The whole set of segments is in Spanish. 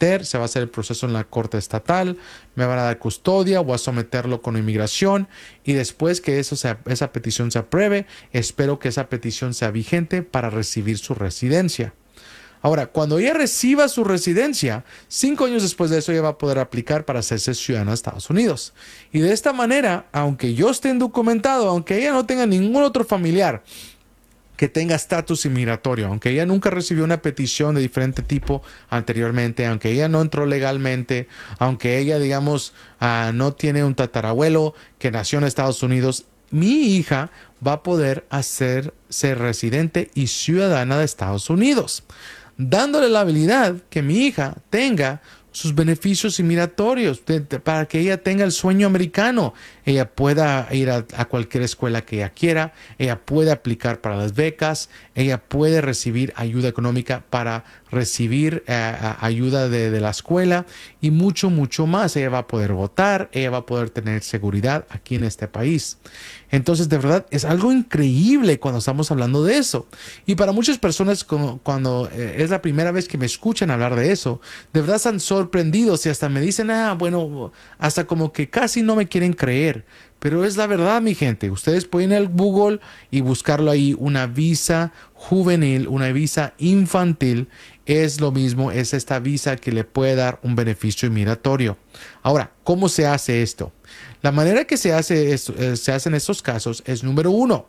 someter, se va a hacer el proceso en la corte estatal, me van a dar custodia, voy a someterlo con inmigración y después que esa petición se apruebe, espero que esa petición sea vigente para recibir su residencia. Ahora, cuando ella reciba su residencia, 5 años después de eso, ella va a poder aplicar para hacerse ciudadana de Estados Unidos. Y de esta manera, aunque yo esté indocumentado, aunque ella no tenga ningún otro familiar que tenga estatus inmigratorio, aunque ella nunca recibió una petición de diferente tipo anteriormente, aunque ella no entró legalmente, aunque ella, digamos, no tiene un tatarabuelo que nació en Estados Unidos, mi hija va a poder ser residente y ciudadana de Estados Unidos, dándole la habilidad que mi hija tenga sus beneficios inmigratorios para que ella tenga el sueño americano. Ella pueda ir a cualquier escuela que ella quiera, ella puede aplicar para las becas, ella puede recibir ayuda económica para recibir ayuda de la escuela y mucho, mucho más. Ella va a poder votar, ella va a poder tener seguridad aquí en este país. Entonces, de verdad, es algo increíble cuando estamos hablando de eso. Y para muchas personas, cuando es la primera vez que me escuchan hablar de eso, de verdad están sorprendidos y hasta me dicen, bueno, hasta como que casi no me quieren creer. Pero es la verdad, mi gente. Ustedes pueden ir al Google y buscarlo ahí, una visa juvenil, una visa infantil. Es lo mismo, es esta visa que le puede dar un beneficio inmigratorio. Ahora, ¿cómo se hace esto? La manera que se hace en estos casos es, número uno,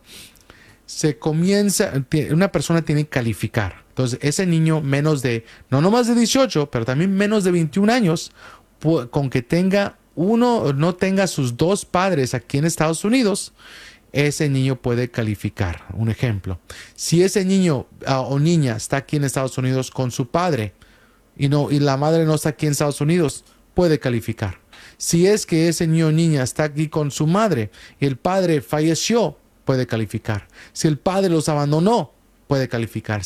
una persona tiene que calificar. Entonces, ese niño no más de 18, pero también menos de 21 años, con que no tenga sus dos padres aquí en Estados Unidos, ese niño puede calificar. Un ejemplo, si ese niño o niña está aquí en Estados Unidos con su padre y la madre no está aquí en Estados Unidos, puede calificar. Si es que ese niño o niña está aquí con su madre y el padre falleció, puede calificar. Si el padre los abandonó, puede calificar.